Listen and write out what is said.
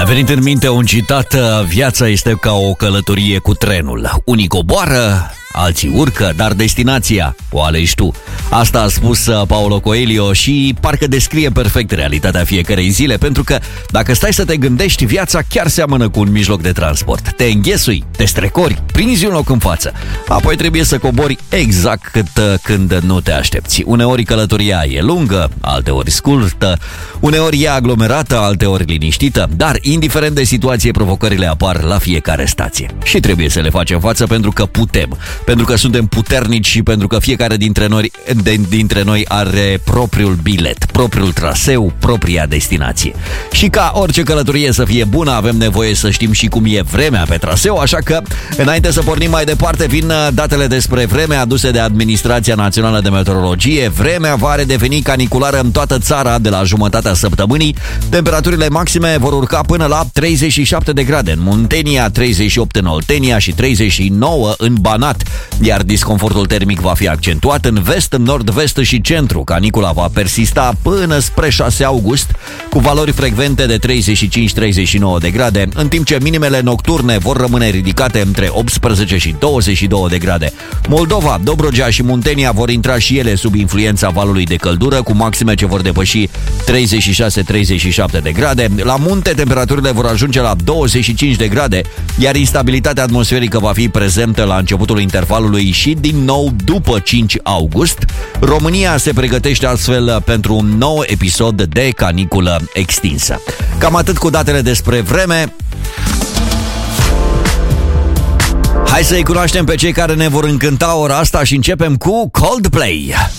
venit în minte un citat: viața este ca o călătorie cu trenul. Unii coboară, alții urcă, dar destinația o alegi tu. Asta a spus Paulo Coelho și parcă descrie perfect realitatea fiecărei zile, pentru că dacă stai să te gândești, viața chiar seamănă cu un mijloc de transport. Te înghesui, te strecori, prinzi un loc în față, apoi trebuie să cobori exact când nu te aștepți. Uneori călătoria e lungă, alteori scurtă, uneori e aglomerată, alteori liniștită, dar indiferent de situație, provocările apar la fiecare stație. Și trebuie să le facem față pentru că putem. Pentru că suntem puternici și pentru că fiecare dintre noi are propriul bilet, propriul traseu, propria destinație. Și ca orice călătorie să fie bună, avem nevoie să știm și cum e vremea pe traseu, așa că, înainte să pornim mai departe, vin datele despre vreme aduse de Administrația Națională de Meteorologie. Vremea va redeveni caniculară în toată țara de la jumătatea săptămânii. Temperaturile maxime vor urca până la 37 de grade în Muntenia, 38 în Oltenia și 39 în Banat. Iar disconfortul termic va fi accentuat în vest, în nord-vest și centru. Canicula va persista până spre 6 august, cu valori frecvente de 35-39 de grade, în timp ce minimele nocturne vor rămâne ridicate între 18 și 22 de grade. Moldova, Dobrogea și Muntenia vor intra și ele sub influența valului de căldură, cu maxime ce vor depăși 36-37 de grade. La munte, temperaturile vor ajunge la 25 de grade, iar instabilitatea atmosferică va fi prezentă la începutul intervalului și din nou după 5 august. România se pregătește astfel pentru un nou episod de caniculă extinsă. Cam atât cu datele despre vreme. Hai să-i cunoaștem pe cei care ne vor încânta ora asta și începem cu Coldplay.